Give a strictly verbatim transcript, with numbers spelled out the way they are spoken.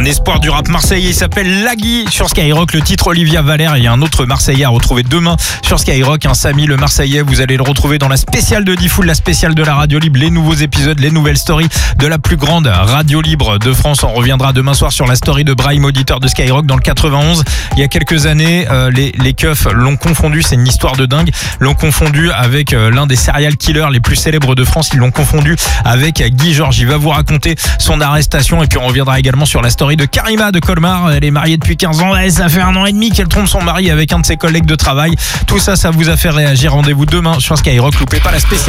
Un espoir du rap marseillais, il s'appelle Lagui sur Skyrock. Le titre Olivia Valère. Il y a un autre Marseillais à retrouver demain sur Skyrock. Un Samy le Marseillais. Vous allez le retrouver dans la spéciale de Diffoul, la spéciale de la radio libre. Les nouveaux épisodes, les nouvelles stories de la plus grande radio libre de France. On reviendra demain soir sur la story de Brahim, auditeur de Skyrock dans le quatre-vingt-onze. Il y a quelques années, euh, les, les keufs l'ont confondu. C'est une histoire de dingue. L'ont confondu avec euh, l'un des serial killers les plus célèbres de France. Ils l'ont confondu avec Guy Georges. Il va vous raconter son arrestation et puis on reviendra également sur la story de Karima de Colmar. Elle est mariée depuis quinze ans. Et ça fait un an et demi qu'elle trompe son mari avec un de ses collègues de travail. Tout ça, ça vous a fait réagir. Rendez-vous demain sur Skyrock. Loupez pas la spéciale.